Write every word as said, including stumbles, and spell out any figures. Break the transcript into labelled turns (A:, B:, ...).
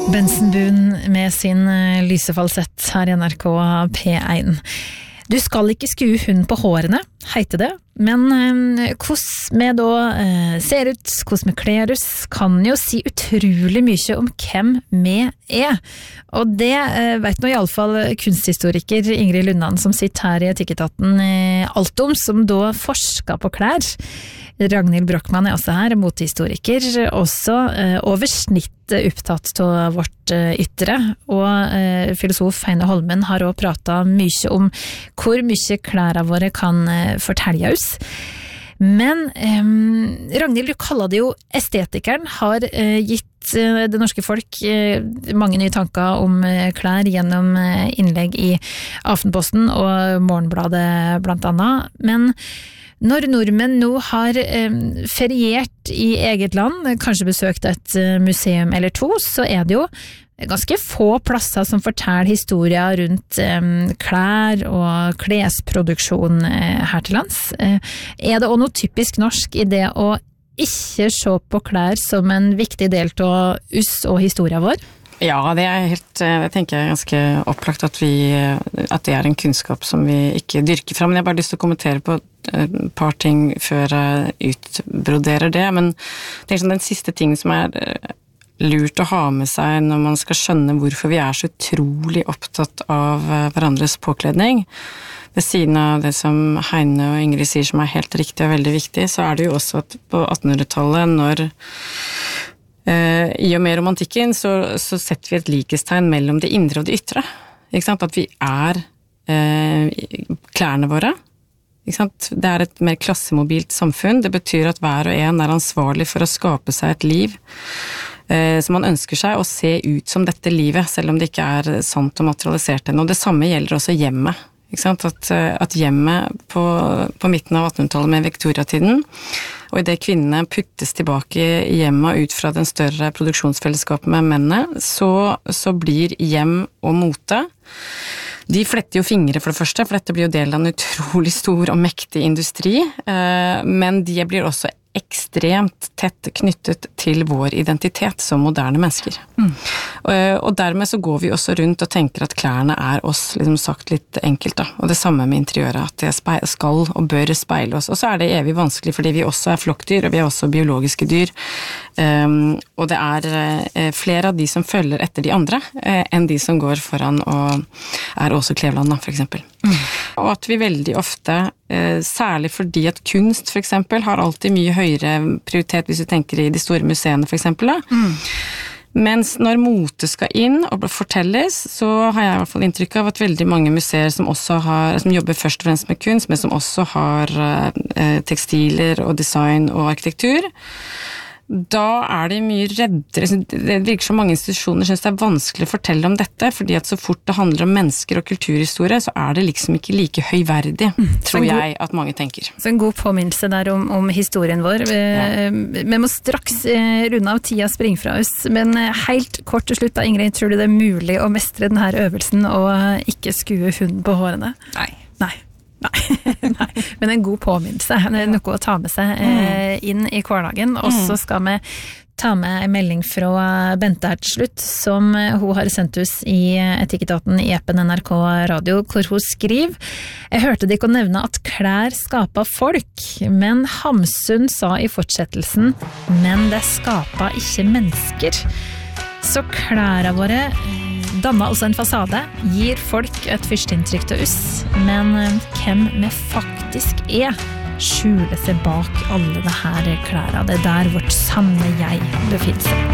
A: Benson Boone med sin lysefalsett her I N R K P one. Du skal ikke skue hund på hårene, heter det, men eh, hvordan vi da eh, ser ut, hvordan vi kler oss, kan jo si utrolig mye om hvem vi er. Og det eh, vet nå I alle fall kunsthistoriker Ingrid Lundan som sitter her I Etikketaten eh, alt om, som da forsker på klær. Ragnhild Brochmann er også her, motehistoriker, også eh, over snittet opptatt av vårt eh, ytre, og eh, filosof Heine Holmen har også pratet mye om hvor mye klærne våre kan eh, fortelle oss. Men eh, Ragnhild, du kaller det jo estetikeren, har eh, gitt eh, det norske folk eh, mange nye tanker om eh, klær gjennom eh, innlegg I Aftenposten og Morgenbladet blant annet, men når nordmenn nå har eh, feriert I eget land, kanskje besøkt et eh, museum eller to, så er det jo ganske få plasser som forteller historier rundt eh, klær og klesproduksjon eh, her til lands. Eh, er det også noe typisk norsk I det å ikke se på klær som en viktig del av oss og historien vår?
B: Ja, det er helt, det tenker jeg er ganske opplagt at, vi, at det er en kunnskap som vi ikke dyrker fra, men jeg har bare lyst til å kommentere på et par ting før jeg utbroderer det, men jeg tenker sånn, den siste ting som er lurt å ha med seg når man skal skjønne hvorfor vi er så utrolig opptatt av hverandres påkledning, ved siden av det som Heine og Ingrid sier som er helt riktig og veldig viktig, så er det jo også at på attenhundretallet, når Uh, I og med romantikken så, så setter vi et likestegn mellom det indre og det ytre. Ikke sant? At vi er uh, klærne våre. Ikke sant? Det er et mer klassemobilt samfunn. Det betyr at hver og en er ansvarlig for å skape seg et liv uh, som man ønsker seg å se ut som dette livet, selv om det ikke er sant og materialisert ennå. Og det samme gjelder også hjemmet. Ikke sant? At, at hjemmet på, på midten av attenhundretallet med Victoria-tiden, og I det kvinnene puttes tilbake I hjemmet ut fra den større produksjonsfellesskapet med mennene, så, så blir hjem og mote. De fletter jo fingre for det første, for dette blir jo del av en utrolig stor og mektig industri, men de blir også ekstremt tett knyttet til vår identitet som moderne mennesker. Mm. Og, og dermed så går vi også rundt og tenker at klærne er oss, liksom sagt litt enkelt da. Og det samme med interiøret, at det skal og bør speile oss. Og så er det evig vanskelig fordi vi også er flokkdyr, og vi er også biologiske dyr. Um, og det er uh, flere av de som følger etter de andre, uh, enn de som går foran og er også Kleveland da, for eksempel. Mm. Og at vi veldig ofte, uh, særlig fordi at kunst for eksempel, har alltid mye høyere prioritet hvis du tenker I de store museene for eksempel da. Mm. Mens når mote skal inn og fortelles, så har jeg I hvert fall inntrykk av at veldig mange museer som også har, som jobber først og fremst med kunst, men som også har uh, tekstiler og design og arkitektur, da er de mye reddere. Det virker som mange institusjoner synes det er vanskelig å fortelle om dette, fordi at så fort det handler om mennesker og kulturhistorie, så er det liksom ikke like høyverdig, mm, tror jeg at mange tenker.
A: Så en god påminnelse der om, om historien vår. Ja. Vi må straks runde av tida springe fra oss, men helt kort til slutt da, Ingrid, tror du det er mulig å mestre denne øvelsen og ikke skue hunden på hårene?
C: Nei.
A: Nei. Nei, nei, men en god påminnelse, noe å ta med seg eh, inn I hverdagen, og så skal vi ta med en melding fra Bente her til slutt, som hun har sendt oss I Etikketaten I appen N R K Radio, hvor hun skriver: Jeg hørte de ikke nevne at klær skapa folk, men Hamsun sa I fortsettelsen, men det skapa ikke mennesker. Så klærne våre danner altså en fasade, gir folk et førsteinntrykk til oss, men hvem vi faktisk er, skjuler seg bak alle det her klærne. Det er der vårt sanne jeg befinner seg.